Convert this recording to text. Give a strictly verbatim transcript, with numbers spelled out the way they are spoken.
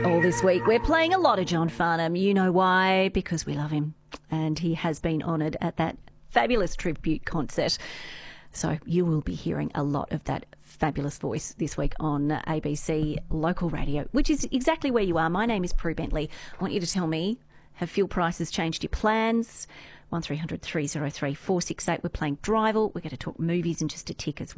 All this week, we're playing a lot of John Farnham. You know why? Because we love him. And he has been honoured at that fabulous tribute concert. So you will be hearing a lot of that fabulous voice this week on A B C Local Radio, which is exactly where you are. My name is Prue Bentley. I want you to tell me, have fuel prices changed your plans? one three hundred three oh three four six eight. We're playing Drival. We're going to talk movies in just a tick as